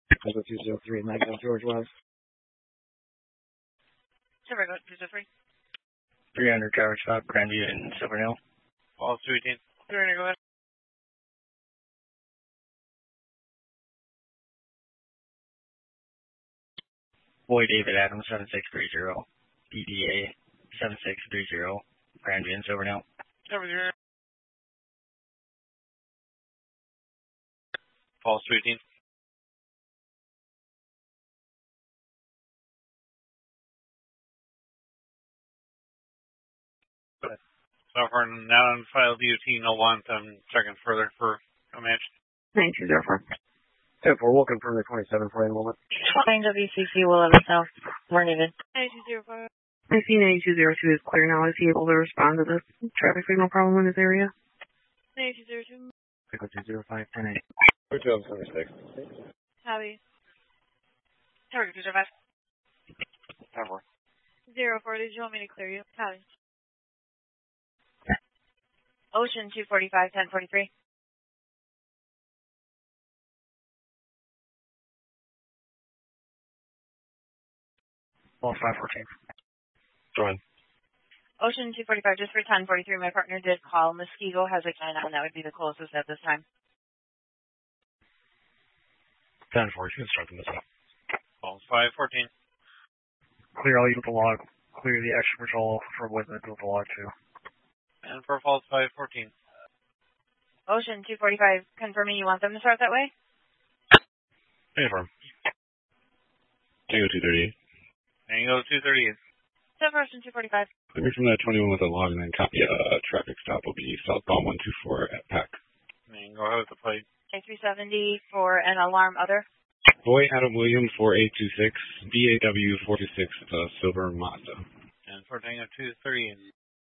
Echo 203, Magna George West. Silver, go 203. 300 Tower Stop, Grandview and Silver Hill. All 218. 300, go ahead. Boy David Adams 7630. BDA 7630. Grandview and Silver Hill. Silver 0. Falls 218. So for now on file DOT, no want. I'm checking further for a match. 9204. 10-4, we'll confirm the 27 for enrollment. Fine, WCC will let us know. We're needed. 9205. I see 9202 is clear now. Is he able to respond to this traffic signal problem in this area? 9202. Echo 205, 10-8. 276. Copy. Target 205. 10-4. 04, did you want me to clear you? Copy. Ocean 245, 1043. All 514. Join. Ocean 245, just for 1043. My partner did call. Muskego has a 9 on. That would be the closest at this time. 10-4, you can start the missile. Falls 514. Clear all you with the log. Clear the extra patrol for Whitman with the log too. And for Falls 514. Ocean 245, confirming you want them to start that way? Confirm. Tango 238. Tango 238. So for Ocean 245. Clear from that 21 with a log and then copy traffic stop will be southbound 124 at PAC. And go ahead with the plate. A370 for an alarm other. Boy Adam William 4826, BAW 426, Silver Mazda. And for Tango 238.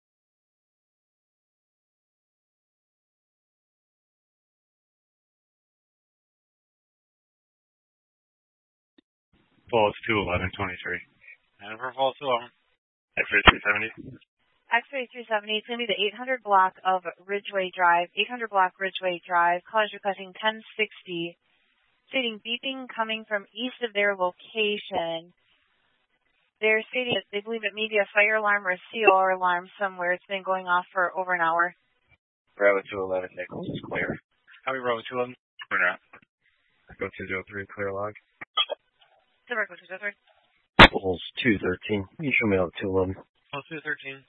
Falls 21123. And for Falls 211. X-ray 370. X-ray 370, it's going to be the 800 block of Ridgeway Drive. 800 block Ridgeway Drive. Callers requesting 1060. Stating beeping coming from east of their location. They're stating that they believe it may be a fire alarm or a COR alarm somewhere. It's been going off for over an hour. Bravo 211, Nichols is clear. Copy Bravo 211. Clear now. Echo 203, clear log. Silver, go 203. Bulls 213. You show me out 211. Falls 213.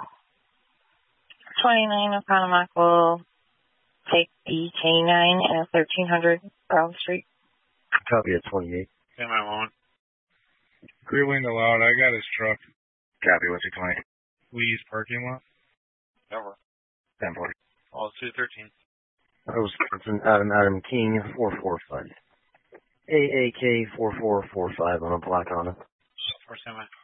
29 of Panama will take the K9 at 1300 Bravo Street. Copy at 28. Okay, my moment. Clear wind allowed. I got his truck. Copy, what's your client? Lee's parking lot. Over. 10-4. Falls 213. Host Adam King 445. AAK 4445 on a block on it. For semi.